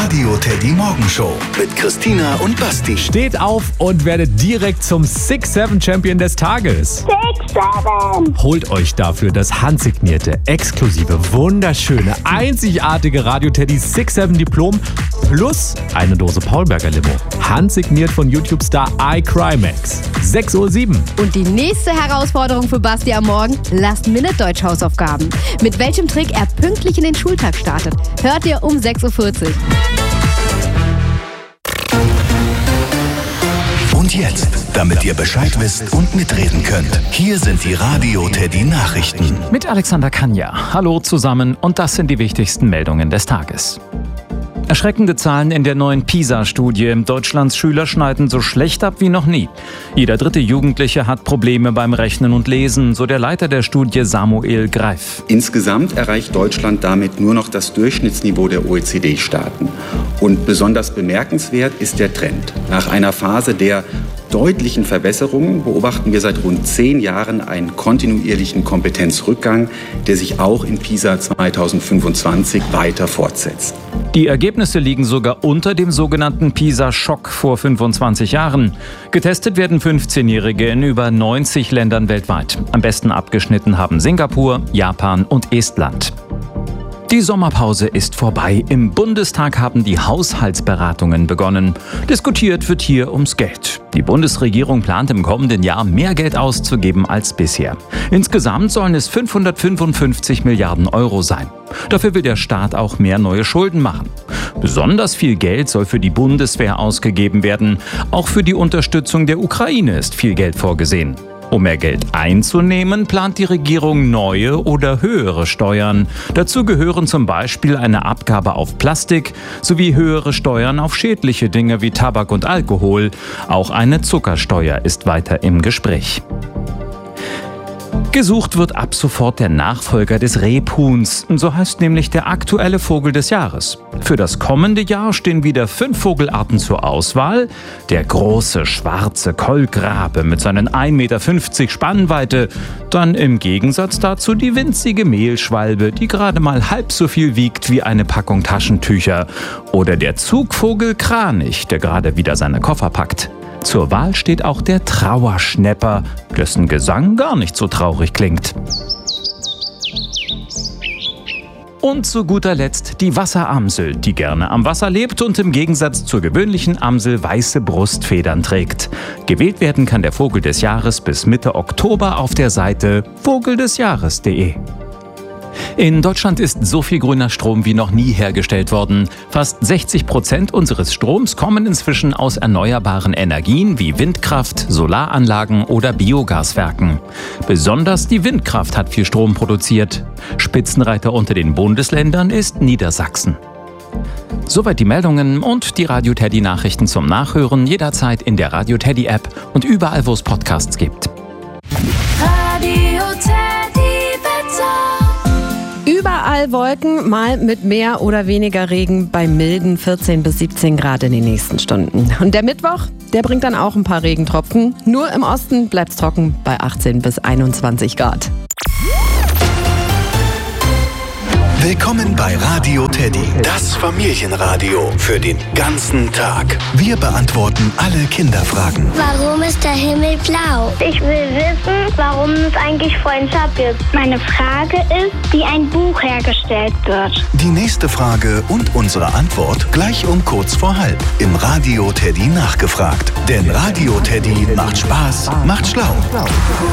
Radio Teddy Morgenshow mit Christina und Basti. Steht auf und werdet direkt zum 6-7 Champion des Tages. 6-7. Holt euch dafür das handsignierte, exklusive, wunderschöne, einzigartige Radio Teddy 6-7 Diplom plus eine Dose Paulberger Limo. Handsigniert von YouTube-Star iCrymax. 6:07 Uhr. Und die nächste Herausforderung für Basti am Morgen: Last-Minute-Deutsch-Hausaufgaben. Mit welchem Trick er pünktlich in den Schultag startet, hört ihr um 6:40 Uhr. Und jetzt, damit ihr Bescheid wisst und mitreden könnt, hier sind die Radio Teddy Nachrichten. Mit Alexander Kanja. Hallo zusammen und das sind die wichtigsten Meldungen des Tages. Erschreckende Zahlen in der neuen PISA-Studie. Deutschlands Schüler schneiden so schlecht ab wie noch nie. Jeder dritte Jugendliche hat Probleme beim Rechnen und Lesen, so der Leiter der Studie Samuel Greif. Insgesamt erreicht Deutschland damit nur noch das Durchschnittsniveau der OECD-Staaten. Und besonders bemerkenswert ist der Trend. Nach einer Phase der deutlichen Verbesserungen beobachten wir seit rund 10 Jahren einen kontinuierlichen Kompetenzrückgang, der sich auch in PISA 2025 weiter fortsetzt. Die Ergebnisse liegen sogar unter dem sogenannten PISA-Schock vor 25 Jahren. Getestet werden 15-Jährige in über 90 Ländern weltweit. Am besten abgeschnitten haben Singapur, Japan und Estland. Die Sommerpause ist vorbei. Im Bundestag haben die Haushaltsberatungen begonnen. Diskutiert wird hier ums Geld. Die Bundesregierung plant im kommenden Jahr mehr Geld auszugeben als bisher. Insgesamt sollen es 555 Milliarden Euro sein. Dafür will der Staat auch mehr neue Schulden machen. Besonders viel Geld soll für die Bundeswehr ausgegeben werden. Auch für die Unterstützung der Ukraine ist viel Geld vorgesehen. Um mehr Geld einzunehmen, plant die Regierung neue oder höhere Steuern. Dazu gehören zum Beispiel eine Abgabe auf Plastik sowie höhere Steuern auf schädliche Dinge wie Tabak und Alkohol. Auch eine Zuckersteuer ist weiter im Gespräch. Gesucht wird ab sofort der Nachfolger des Rebhuhns. So heißt nämlich der aktuelle Vogel des Jahres. Für das kommende Jahr stehen wieder 5 Vogelarten zur Auswahl. Der große schwarze Kolkrabe mit seinen 1,50 Meter Spannweite. Dann im Gegensatz dazu die winzige Mehlschwalbe, die gerade mal halb so viel wiegt wie eine Packung Taschentücher. Oder der Zugvogel Kranich, der gerade wieder seine Koffer packt. Zur Wahl steht auch der Trauerschnäpper, dessen Gesang gar nicht so traurig klingt. Und zu guter Letzt die Wasseramsel, die gerne am Wasser lebt und im Gegensatz zur gewöhnlichen Amsel weiße Brustfedern trägt. Gewählt werden kann der Vogel des Jahres bis Mitte Oktober auf der Seite vogeldesjahres.de. In Deutschland ist so viel grüner Strom wie noch nie hergestellt worden. Fast 60% unseres Stroms kommen inzwischen aus erneuerbaren Energien wie Windkraft, Solaranlagen oder Biogaswerken. Besonders die Windkraft hat viel Strom produziert. Spitzenreiter unter den Bundesländern ist Niedersachsen. Soweit die Meldungen und die Radio Teddy Nachrichten zum Nachhören jederzeit in der Radio Teddy App und überall, wo es Podcasts gibt. Radio Teddy Wetter. Überall Wolken, mal mit mehr oder weniger Regen bei milden 14 bis 17 Grad in den nächsten Stunden. Und der Mittwoch, der bringt dann auch ein paar Regentropfen. Nur im Osten bleibt's trocken bei 18 bis 21 Grad. Willkommen bei Radio Teddy, das Familienradio für den ganzen Tag. Wir beantworten alle Kinderfragen. Warum ist der Himmel blau? Ich will wissen, warum es eigentlich Freundschaft gibt. Meine Frage ist, wie ein Buch hergestellt wird. Die nächste Frage und unsere Antwort gleich um kurz vor halb im Radio Teddy nachgefragt. Denn Radio Teddy macht Spaß, macht schlau.